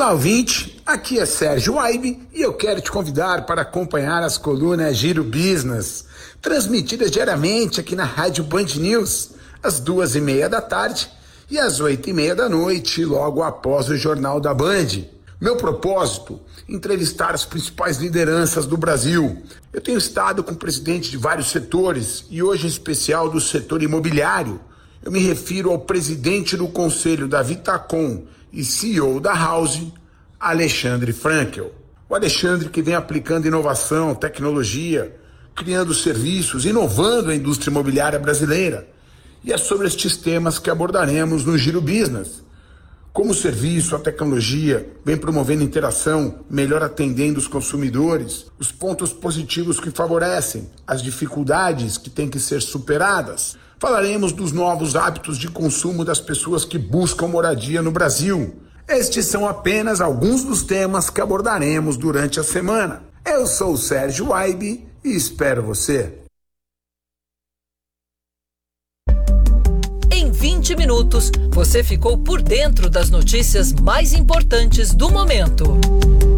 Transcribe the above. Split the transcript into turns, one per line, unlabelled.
Olá, ouvinte, aqui é Sérgio Waibe e eu quero te convidar para acompanhar as colunas Giro Business, transmitidas diariamente aqui na Rádio Band News, às 2:30 da tarde e às 8:30 da noite, logo após o Jornal da Band. Meu propósito, entrevistar as principais lideranças do Brasil. Eu tenho estado com presidentes de vários setores e hoje em especial do setor imobiliário. Eu me refiro ao presidente do conselho da Vitacom e CEO da House, Alexandre Frankel. O Alexandre que vem aplicando inovação, tecnologia, criando serviços, inovando a indústria imobiliária brasileira. E é sobre estes temas que abordaremos no Giro Business. Como o serviço, a tecnologia vem promovendo interação, melhor atendendo os consumidores, os pontos positivos que favorecem, as dificuldades que têm que ser superadas. Falaremos dos novos hábitos de consumo das pessoas que buscam moradia no Brasil. Estes são apenas alguns dos temas que abordaremos durante a semana. Eu sou o Sérgio Waibe e espero você.
Em 20 minutos, você ficou por dentro das notícias mais importantes do momento.